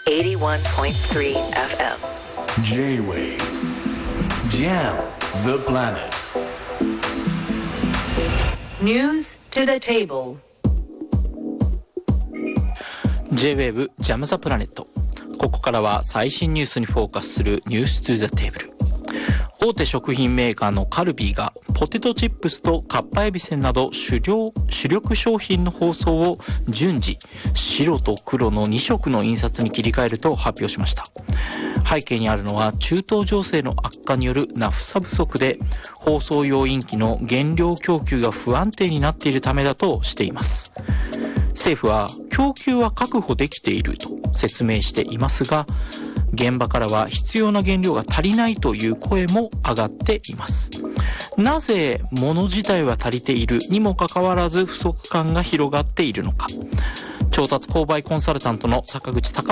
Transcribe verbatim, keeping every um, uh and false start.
はちじゅういってんさんエフエム J-Wave Jam the Planet News to the Table J-Wave Jam the Planet。 ここからは最新ニュースにフォーカスするニュース to the Table。 大手食品メーカーのカルビーがポテトチップスとかっぱえびせんなど主力主力商品の包装を順次白と黒のに色の印刷に切り替えると発表しました。背景にあるのは中東情勢の悪化によるナフサ不足で包装用インキの原料供給が不安定になっているためだとしています。政府は供給は確保できていると説明していますが、現場からは必要な原料が足りないという声も上がっています。なぜ物自体は足りているにもかかわらず不足感が広がっているのか。調達購買コンサルタントの坂口貴